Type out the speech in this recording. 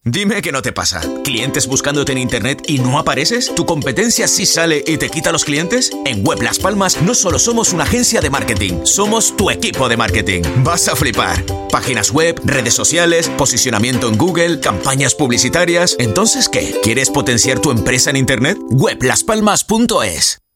Dime que no te pasa. ¿Clientes buscándote en internet y no apareces? ¿Tu competencia sí sale y te quita los clientes? En Web Las Palmas no solo somos una agencia de marketing, somos tu equipo de marketing. Vas a flipar. Páginas web, redes sociales, posicionamiento en Google, campañas publicitarias. ¿Entonces qué? ¿Quieres potenciar tu empresa en internet? Weblaspalmas.es.